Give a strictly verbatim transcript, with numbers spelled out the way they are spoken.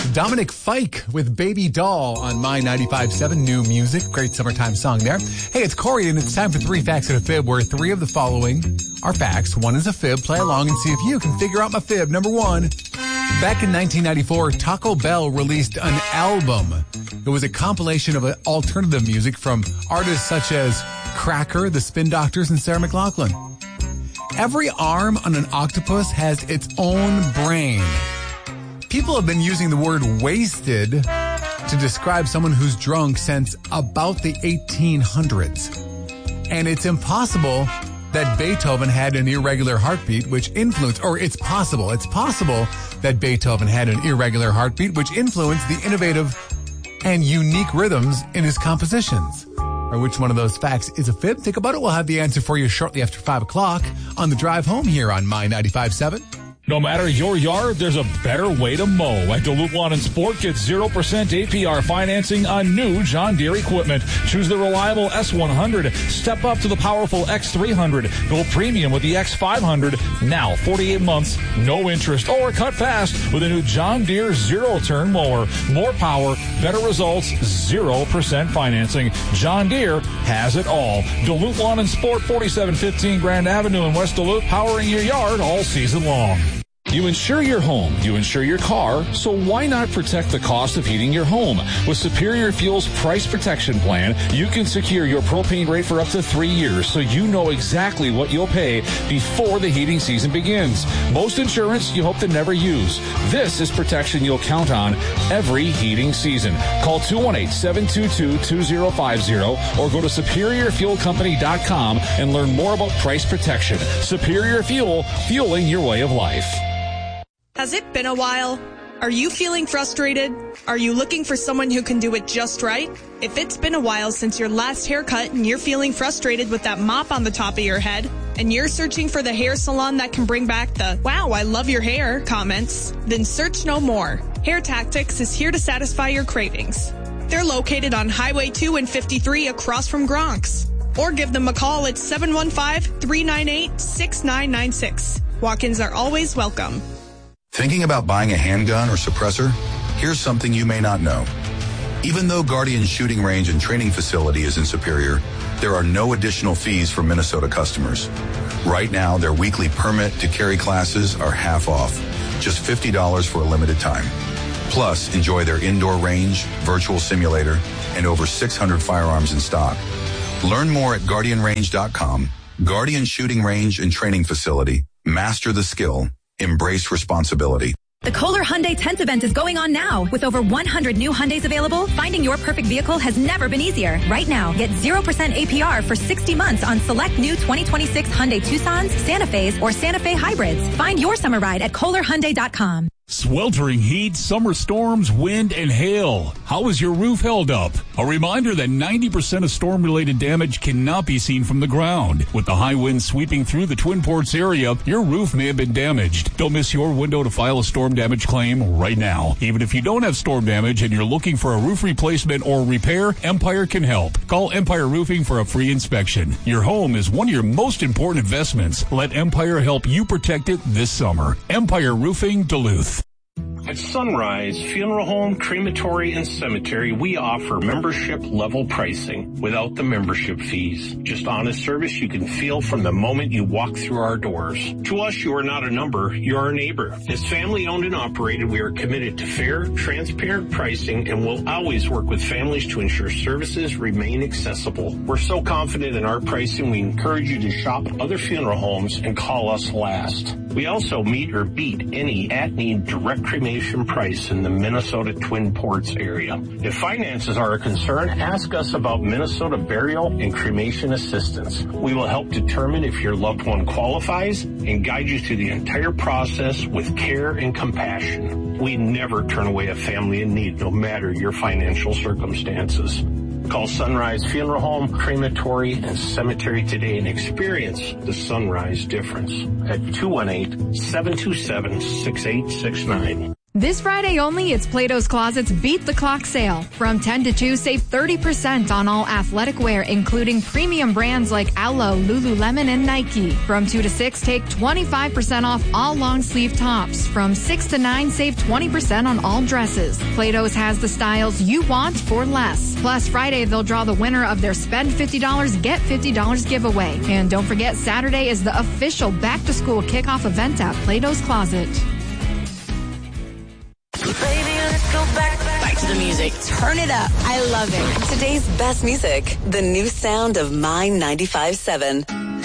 Dominic Fike with Baby Doll on My ninety-five point seven New Music. Great summertime song there. Hey, it's Corey, and it's time for Three Facts and a Fib, where three of the following are facts. One is a fib. Play along and see if you can figure out my fib. Number one. Back in nineteen ninety-four, Taco Bell released an album. It was a compilation of alternative music from artists such as Cracker, the Spin Doctors, and Sarah McLachlan. Every arm on an octopus has its own brain. People have been using the word wasted to describe someone who's drunk since about the eighteen hundreds. And it's impossible that Beethoven had an irregular heartbeat, which influenced, or it's possible, it's possible that Beethoven had an irregular heartbeat, which influenced the innovative and unique rhythms in his compositions. Or which one of those facts is a fib? Think about it. We'll have the answer for you shortly after five o'clock on the drive home here on My ninety-five point seven. No matter your yard, there's a better way to mow. At Duluth Lawn and Sport, get zero percent A P R financing on new John Deere equipment. Choose the reliable S one hundred. Step up to the powerful X three hundred. Go premium with the X five hundred. Now, forty-eight months, no interest, or cut fast with a new John Deere zero-turn mower. More power, better results, zero percent financing. John Deere has it all. Duluth Lawn and Sport, forty-seven fifteen Grand Avenue in West Duluth, powering your yard all season long. You insure your home, you insure your car, so why not protect the cost of heating your home? With Superior Fuel's Price Protection Plan, you can secure your propane rate for up to three years, so you know exactly what you'll pay before the heating season begins. Most insurance you hope to never use. This is protection you'll count on every heating season. Call two one eight, seven two two, two zero five zero or go to superior fuel company dot com and learn more about price protection. Superior Fuel, fueling your way of life. Has it been a while? Are you feeling frustrated? Are you looking for someone who can do it just right? If it's been a while since your last haircut and you're feeling frustrated with that mop on the top of your head, and you're searching for the hair salon that can bring back the, wow, I love your hair comments, then search no more. Hair Tactics is here to satisfy your cravings. They're located on Highway two and fifty-three across from Gronk's. Or give them a call at seven one five, three nine eight, six nine nine six. Walk-ins are always welcome. Thinking about buying a handgun or suppressor? Here's something you may not know. Even though Guardian Shooting Range and Training Facility is in Superior, there are no additional fees for Minnesota customers. Right now, their weekly permit to carry classes are half off, just fifty dollars for a limited time. Plus, enjoy their indoor range, virtual simulator, and over six hundred firearms in stock. Learn more at guardian range dot com. Guardian Shooting Range and Training Facility. Master the skill. Embrace responsibility. The Kohler Hyundai tenth event is going on now. With over one hundred new Hyundais available, finding your perfect vehicle has never been easier. Right now, get zero percent A P R for sixty months on select new twenty twenty-six Hyundai Tucsons, Santa Fe's, or Santa Fe hybrids. Find your summer ride at kohler hyundai dot com. Sweltering heat, summer storms, wind, and hail. How is your roof held up? A reminder that ninety percent of storm-related damage cannot be seen from the ground. With the high winds sweeping through the Twin Ports area, your roof may have been damaged. Don't miss your window to file a storm damage claim right now. Even if you don't have storm damage and you're looking for a roof replacement or repair, Empire can help. Call Empire Roofing for a free inspection. Your home is one of your most important investments. Let Empire help you protect it this summer. Empire Roofing, Duluth. At Sunrise Funeral Home, Crematory, and Cemetery, we offer membership-level pricing without the membership fees. Just honest service you can feel from the moment you walk through our doors. To us, you are not a number, you're our neighbor. As family-owned and operated, we are committed to fair, transparent pricing and will always work with families to ensure services remain accessible. We're so confident in our pricing, we encourage you to shop other funeral homes and call us last. We also meet or beat any at-need direct cremation price in the Minnesota Twin Ports area. If finances are a concern, ask us about Minnesota burial and cremation assistance. We will help determine if your loved one qualifies and guide you through the entire process with care and compassion. We never turn away a family in need, no matter your financial circumstances. Call Sunrise Funeral Home, Crematory, and Cemetery today and experience the Sunrise difference at two one eight, seven two seven, six eight six nine. This Friday only, it's Plato's Closet's Beat the Clock sale. From ten to two, save thirty percent on all athletic wear, including premium brands like Alo, Lululemon, and Nike. From two to six, take twenty-five percent off all long sleeve tops. From six to nine, save twenty percent on all dresses. Plato's has the styles you want for less. Plus, Friday, they'll draw the winner of their Spend fifty dollars, Get fifty dollars giveaway. And don't forget, Saturday is the official back-to-school kickoff event at Plato's Closet. Baby, let's go back, back to the music. Turn it up. I love it. Today's best music, the new sound of My ninety-five point seven.